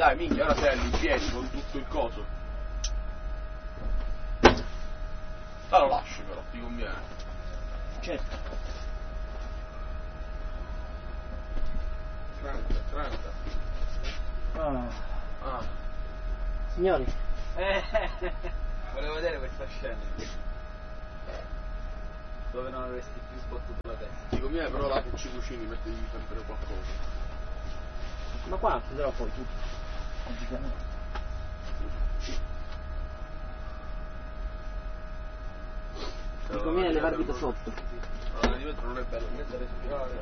dai, minchia, ora sei in piedi con tutto il coso. Ma lo lascio però, ti conviene. Certo. 30. Ah. Signori. Volevo vedere questa scena. Dove non avresti più sbattuto la testa. Ti conviene però là che ci cucini, mettergli sempre qualcosa. Ma qua chiuderò poi tutto. Logicamente. Mi conviene levarvi da sotto. Allora di metro non è bello, mettere a respirare.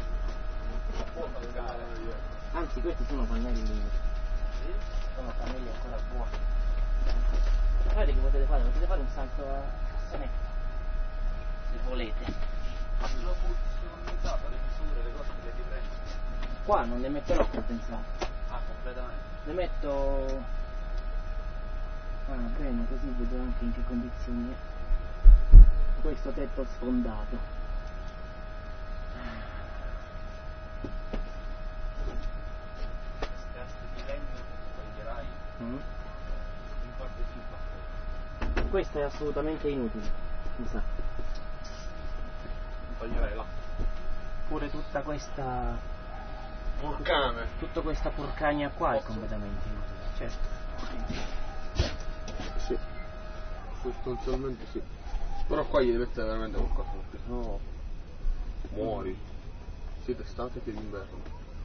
Anzi, questi sono pannelli. Sono pannelli ancora buoni. Guardate che potete fare un salto a cassanetto. Se volete. Dopo condensato, le misure, le cose che ti prendi. Qua non ne metterò compensato. Ah, completamente. Ne metto. Bene, così vedo anche in che condizioni è. Questo tetto sfondato. Queste di legno toglierai in parte più bassa. Questo è assolutamente inutile, mi sa. Toglierai là. Pure tutta questa. Porcame. Tutta questa porcagna qua è completamente inutile, certo. Sì. Sostanzialmente sì. Però qua gli devi mettere veramente qualcosa, perché sennò muori. Siete estate che d'inverno.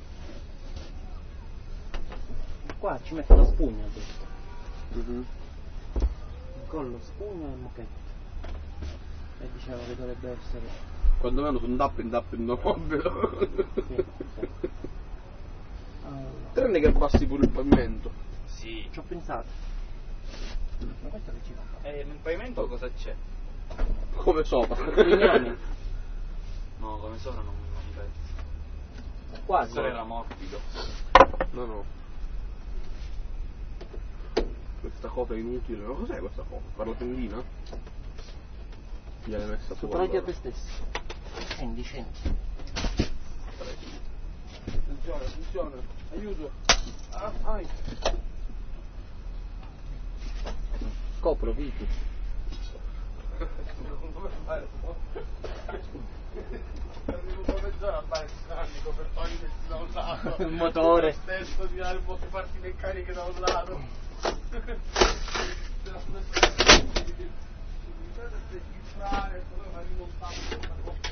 Qua ci metto la spugna questo. Mm-hmm. Collo, spugna e moquette. E diciamo che dovrebbe essere. Quando meno sono tapping no ovvio. Sì. Allora. Tranne che abbassi pure il pavimento. Sì. Ci ho pensato. Ma questo che ci fa? Nel pavimento cosa c'è? Come sopra. Ligname. No, come sopra non penso. Quasi. Questo era morbido. No. Questa cosa è inutile. Ma cos'è questa cosa? Per la tendina? Gliel'hai messa fuori. Sopravvivi a te stesso. Scendi. Attenzione, aiuto. Ai. Scopro, Viti. Come fare? Arrivo mezz'ora a fare il scarico per togliersi da un lato. Il motore. Stesso tirare un po' di parti meccaniche da un lato. Filtrare, poi fare rimontare questa cosa.